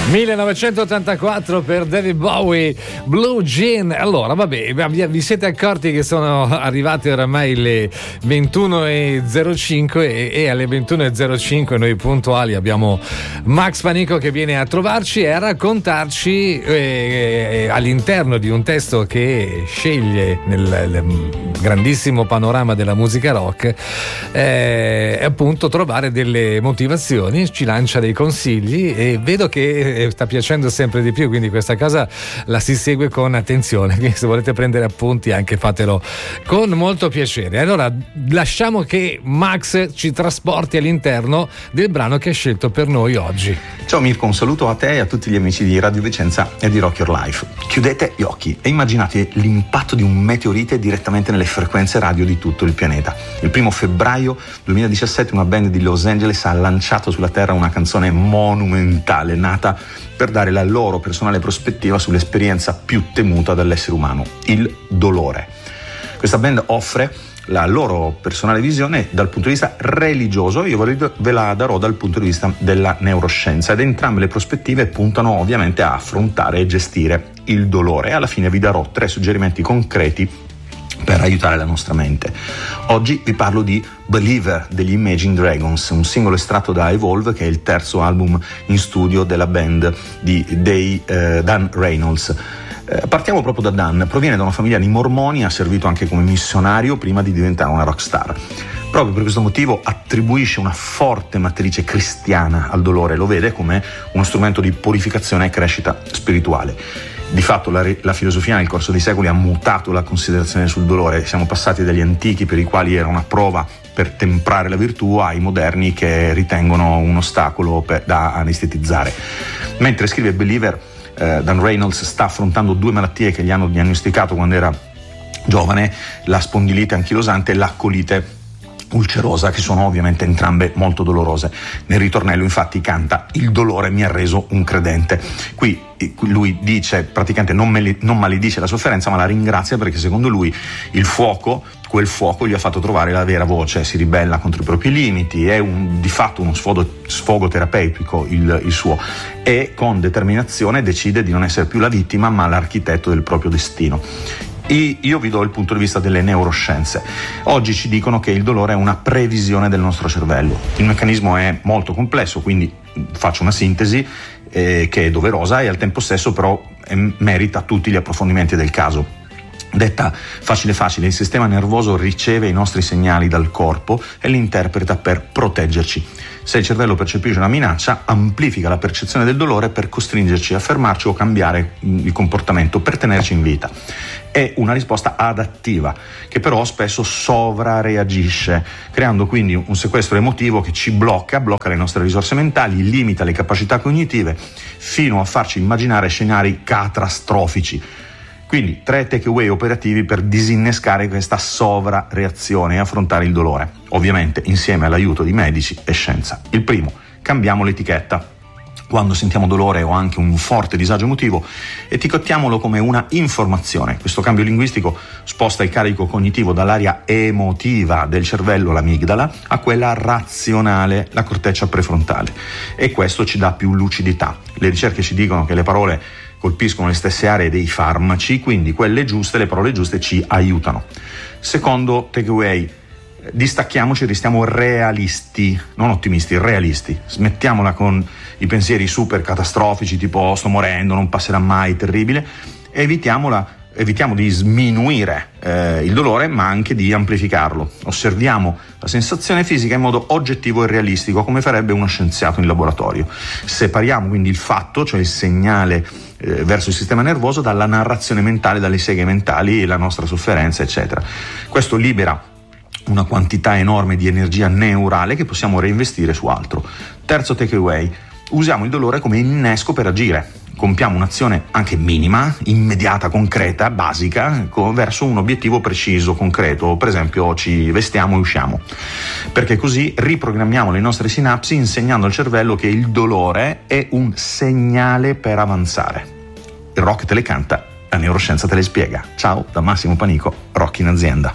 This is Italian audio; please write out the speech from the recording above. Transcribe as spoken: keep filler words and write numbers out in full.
millenovecentottantaquattro per David Bowie, Blue Jean. Allora, vabbè, vi siete accorti che sono arrivate oramai le ventuno e zero cinque e, e alle ventuno e zero cinque noi puntuali abbiamo Max Panico che viene a trovarci e a raccontarci eh, all'interno di un testo che sceglie nel, nel grandissimo panorama della musica rock eh, appunto trovare delle motivazioni, ci lancia dei consigli e vedo che sta piacendo sempre di più, quindi questa cosa la si segue con attenzione, quindi se volete prendere appunti anche fatelo con molto piacere. Allora lasciamo che Max ci trasporti all'interno del brano che ha scelto per noi oggi. Ciao Mirko, un saluto a te e a tutti gli amici di Radio Vicenza e di Rock Your Life. Chiudete gli occhi e immaginate l'impatto di un meteorite direttamente nelle frequenze radio di tutto il pianeta. Il primo febbraio duemiladiciassette una band di Los Angeles ha lanciato sulla Terra una canzone monumentale nata per dare la loro personale prospettiva sull'esperienza più temuta dall'essere umano, il dolore. Questa band offre la loro personale visione dal punto di vista religioso, io ve la darò dal punto di vista della neuroscienza, ed entrambe le prospettive puntano ovviamente a affrontare e gestire il dolore. Alla fine vi darò tre suggerimenti concreti per aiutare la nostra mente. Oggi vi parlo di Believer degli Imagine Dragons, un singolo estratto da Evolve, che è il terzo album in studio della band di dei, eh, Dan Reynolds. Eh, partiamo proprio da Dan. Proviene da una famiglia di mormoni, ha servito anche come missionario prima di diventare una rockstar. Proprio per questo motivo attribuisce una forte matrice cristiana al dolore, lo vede come uno strumento di purificazione e crescita spirituale. Di fatto la, la filosofia nel corso dei secoli ha mutato la considerazione sul dolore, siamo passati dagli antichi per i quali era una prova per temprare la virtù ai moderni che ritengono un ostacolo per, da anestetizzare. Mentre scrive Believer, eh, Dan Reynolds sta affrontando due malattie che gli hanno diagnosticato quando era giovane, la spondilite anchilosante e la colite ulcerosa, che sono ovviamente entrambe molto dolorose. Nel ritornello infatti canta: il dolore mi ha reso un credente. Qui lui dice praticamente non, me, non maledice la sofferenza, ma la ringrazia, perché secondo lui il fuoco, quel fuoco gli ha fatto trovare la vera voce, si ribella contro i propri limiti, è un, di fatto uno sfogo, sfogo terapeutico il, il suo, e con determinazione decide di non essere più la vittima ma l'architetto del proprio destino. Io vi do il punto di vista delle neuroscienze. Oggi ci dicono che il dolore è una previsione del nostro cervello. Il meccanismo è molto complesso, quindi faccio una sintesi eh, che è doverosa e al tempo stesso però eh, merita tutti gli approfondimenti del caso. Detta facile facile, il sistema nervoso riceve i nostri segnali dal corpo e li interpreta per proteggerci. Se il cervello percepisce una minaccia, amplifica la percezione del dolore per costringerci a fermarci o cambiare il comportamento per tenerci in vita. È una risposta adattiva che però spesso sovrareagisce, creando quindi un sequestro emotivo che ci blocca, blocca le nostre risorse mentali, limita le capacità cognitive fino a farci immaginare scenari catastrofici. Quindi tre takeaway operativi per disinnescare questa sovrareazione e affrontare il dolore, ovviamente insieme all'aiuto di medici e scienza. Il primo: cambiamo l'etichetta. Quando sentiamo dolore o anche un forte disagio emotivo, etichettiamolo come una informazione. Questo cambio linguistico sposta il carico cognitivo dall'area emotiva del cervello, l'amigdala, a quella razionale, la corteccia prefrontale, e questo ci dà più lucidità. Le ricerche ci dicono che le parole colpiscono le stesse aree dei farmaci, quindi quelle giuste, le parole giuste ci aiutano. Secondo takeaway: distacchiamoci e restiamo realisti, non ottimisti, realisti. Smettiamola con i pensieri super catastrofici tipo sto morendo, non passerà mai, terribile. Evitiamola, evitiamo di sminuire eh, il dolore, ma anche di amplificarlo. Osserviamo la sensazione fisica in modo oggettivo e realistico, come farebbe uno scienziato in laboratorio. Separiamo quindi il fatto, cioè il segnale eh, verso il sistema nervoso, dalla narrazione mentale, dalle seghe mentali, la nostra sofferenza, eccetera. Questo libera una quantità enorme di energia neurale che possiamo reinvestire su altro. Terzo takeaway: usiamo il dolore come innesco per agire. Compiamo un'azione anche minima, immediata, concreta, basica, verso un obiettivo preciso, concreto. Per esempio ci vestiamo e usciamo, perché così riprogrammiamo le nostre sinapsi, insegnando al cervello che il dolore è un segnale per avanzare. Il rock te le canta, la neuroscienza te le spiega. Ciao da Massimo Panico, Rock in Azienda.